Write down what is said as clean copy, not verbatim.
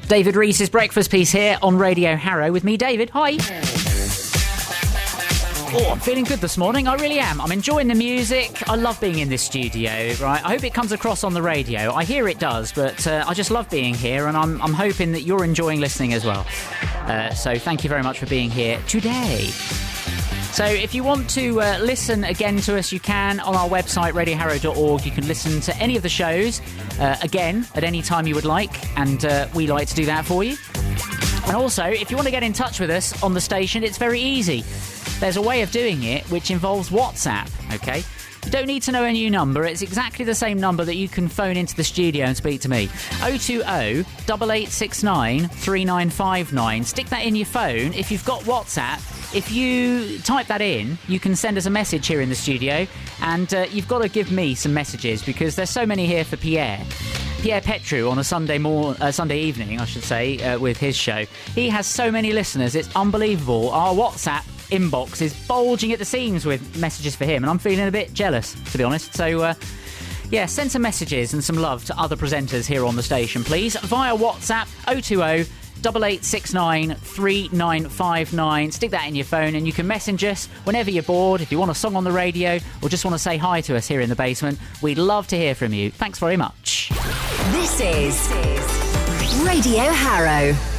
David Reese's Breakfast Piece here on Radio Harrow with me, David. Hi. Oh, I'm feeling good this morning. I really am. I'm enjoying the music. I love being in this studio, right? I hope it comes across on the radio. I hear it does, but I just love being here, and I'm hoping that you're enjoying listening as well. So thank you very much for being here today. So if you want to listen again to us, you can on our website, radioharrow.org. You can listen to any of the shows again at any time you would like, and we like to do that for you. And also, if you want to get in touch with us on the station, it's very easy. There's a way of doing it which involves WhatsApp, okay? You don't need to know a new number. It's exactly the same number that you can phone into the studio and speak to me. 020 8869 3959. Stick that in your phone. If you've got WhatsApp, if you type that in, you can send us a message here in the studio, and you've got to give me some messages because there's so many here for Pierre Petru on a Sunday evening, I should say, with his show. He has so many listeners, it's unbelievable. Our WhatsApp inbox is bulging at the seams with messages for him, and I'm feeling a bit jealous, to be honest. So, send some messages and some love to other presenters here on the station, please, via WhatsApp 020 8869 3959. Stick that in your phone and you can message us whenever you're bored. If you want a song on the radio or just want to say hi to us here in the basement, we'd love to hear from you. Thanks very much. This is Radio Harrow.